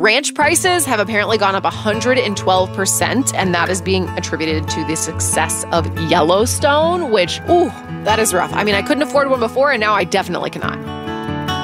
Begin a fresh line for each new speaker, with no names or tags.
Ranch prices have apparently gone up 112%, and that is being attributed to the success of Yellowstone, which, ooh, that is rough. I mean, I couldn't afford one before, and now I definitely cannot.